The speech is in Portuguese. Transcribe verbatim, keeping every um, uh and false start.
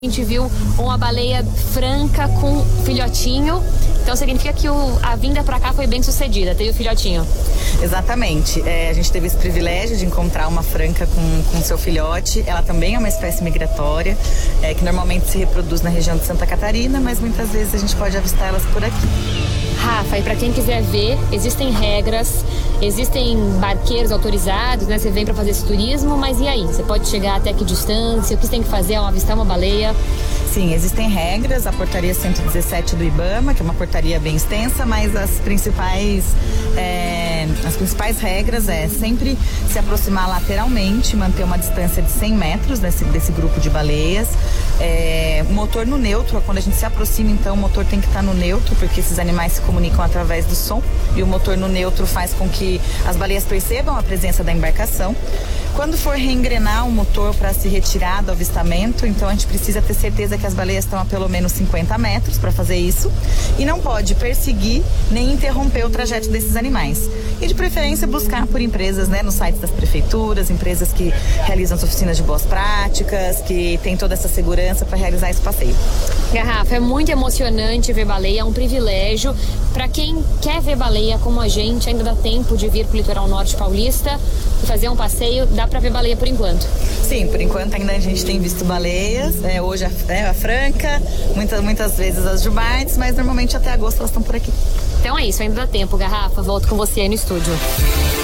A gente viu uma baleia franca com filhotinho, então significa que o, a vinda para cá foi bem sucedida, teve o filhotinho. Exatamente, é, a gente teve esse privilégio de encontrar uma franca com, com seu filhote. Ela também é uma espécie migratória, é, que normalmente se reproduz na região de Santa Catarina, mas muitas vezes a gente pode avistar elas por aqui. Rafa, e para quem quiser ver, existem regras, existem barqueiros autorizados, né? Você vem para fazer esse turismo, mas e aí? Você pode chegar até que distância? O que você tem que fazer ao avistar uma baleia? Sim, existem regras, a portaria cento e dezessete do IBAMA, que é uma portaria bem extensa, mas as principais, é, as principais regras é sempre se aproximar lateralmente, manter uma distância de cem metros desse, desse grupo de baleias. É, motor no neutro, quando a gente se aproxima, então o motor tem que estar no neutro, porque esses animais se comunicam através do som, e o motor no neutro faz com que as baleias percebam a presença da embarcação. Quando for reengrenar o motor para se retirar do avistamento, então a gente precisa ter certeza que as baleias estão a pelo menos cinquenta metros para fazer isso, e não pode perseguir nem interromper o trajeto desses animais. E de preferência buscar por empresas, né, nos sites das prefeituras, empresas que realizam as oficinas de boas práticas, que tem toda essa segurança para realizar esse passeio. Garrafa, é muito emocionante ver baleia, é um privilégio. Para quem quer ver baleia como a gente, ainda dá tempo de vir para o litoral norte paulista e fazer um passeio. Dá para ver baleia por enquanto? Sim, por enquanto ainda a gente tem visto baleias. É, hoje a, é, a franca, muitas, muitas vezes as jubartes, mas normalmente até agosto elas estão por aqui. Então é isso, ainda dá tempo, Garrafa. Volto com você aí no estúdio.